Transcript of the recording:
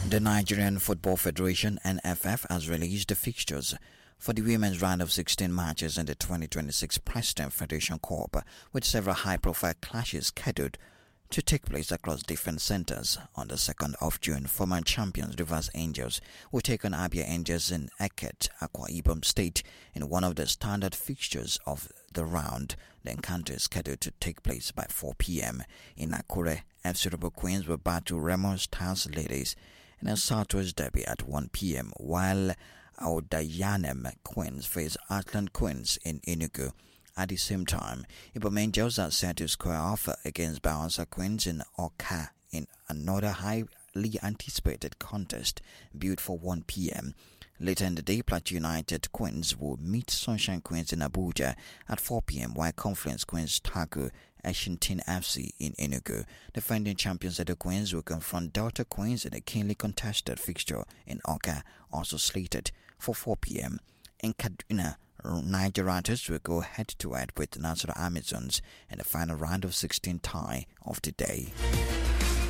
The Nigerian Football Federation (NFF) has released the fixtures for the women's round of 16 matches in the 2026 President Federation Cup, with several high-profile clashes scheduled to take place across different centers. On the 2nd of June, former champions Rivers Angels will take on Abia Angels in Eket, Akwa Ibom State in one of the standard fixtures of the round. The encounter is scheduled to take place by 4 p.m. In Akure, FC Rebel Queens will battle Remo Stars Ladies in a Southwest Derby at 1 p.m. while Audayanem Queens face Atlant Queens in Enugu. At the same time, Ibom Angels are set to square off against Bayelsa Queens in Oka in another highly anticipated contest built for 1 p.m. Later in the day, Plateau United Queens will meet Sunshine Queens in Abuja at 4 p.m. while Confluence Queens tackle Ashantin FC in Enugu. Defending champions Edo Queens will confront Delta Queens in a keenly contested fixture in Oka, also slated for 4 p.m. In Kaduna, Niger Ratters will go head-to-head with Nasarawa Amazons in the final round of 16 tie of the day.